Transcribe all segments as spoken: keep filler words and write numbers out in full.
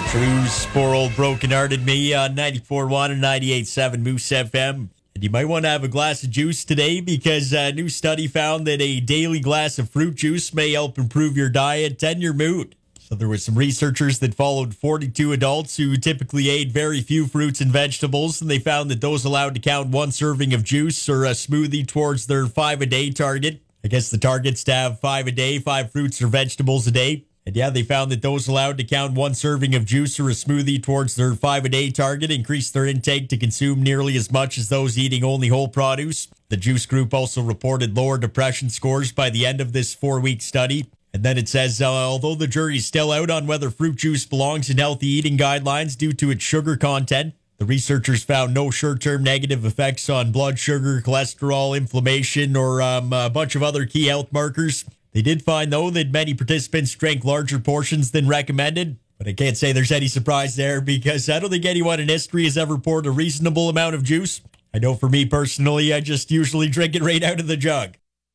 True's Poor Old Broken Hearted Me on ninety-four point one and ninety-eight point seven Moose F M. And you might want to have a glass of juice today because a new study found that a daily glass of fruit juice may help improve your diet and your mood. So there were some researchers that followed forty-two adults who typically ate very few fruits and vegetables, and they found that those allowed to count one serving of juice or a smoothie towards their five-a-day target. I guess the target's to have five a day, five fruits or vegetables a day. And yeah, they found that those allowed to count one serving of juice or a smoothie towards their five-a-day target increased their intake to consume nearly as much as those eating only whole produce. The juice group also reported lower depression scores by the end of this four-week study. And then it says, uh, although the jury's still out on whether fruit juice belongs in healthy eating guidelines due to its sugar content, the researchers found no short-term negative effects on blood sugar, cholesterol, inflammation, or um, a bunch of other key health markers. They did find, though, that many participants drank larger portions than recommended. But I can't say there's any surprise there because I don't think anyone in history has ever poured a reasonable amount of juice. I know for me personally, I just usually drink it right out of the jug.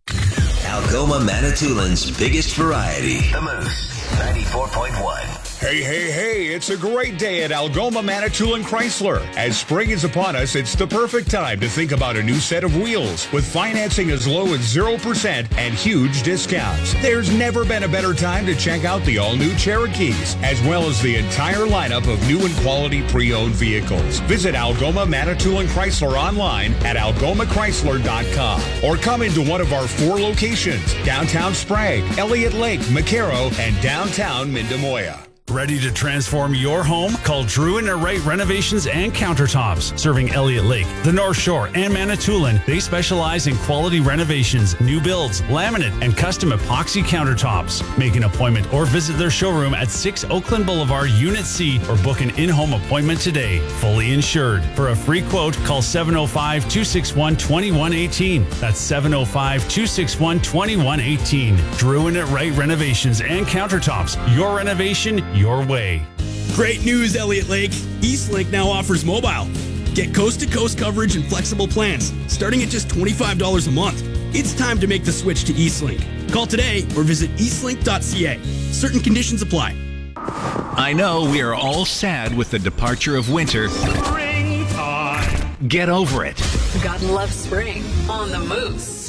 Algoma Manitoulин's biggest variety. The Moose, ninety-four point one. Hey, hey, hey, it's a great day at Algoma Manitoulin Chrysler. As spring is upon us, it's the perfect time to think about a new set of wheels with financing as low as zero percent and huge discounts. There's never been a better time to check out the all-new Cherokees, as well as the entire lineup of new and quality pre-owned vehicles. Visit Algoma Manitoulin Chrysler online at algoma chrysler dot com or come into one of our four locations, downtown Sprague, Elliott Lake, McCarrow, and downtown Mindamoya. Ready to transform your home? Call Drew and Wright Renovations and Countertops. Serving Elliott Lake, the North Shore, and Manitoulin, they specialize in quality renovations, new builds, laminate, and custom epoxy countertops. Make an appointment or visit their showroom at six Oakland Boulevard, Unit C, or book an in-home appointment today. Fully insured. For a free quote, call seven oh five, two six one, two one one eight. That's seven oh five, two six one, two one one eight. Drew and Wright Renovations and Countertops. Your renovation, your way. Great news, Elliott Lake. Eastlink now offers mobile. Get coast-to-coast coverage and flexible plans, starting at just twenty-five dollars a month. It's time to make the switch to Eastlink. Call today or visit eastlink dot c a. Certain conditions apply. I know we are all sad with the departure of winter. Springtime. Get over it. God loves spring on the Moose.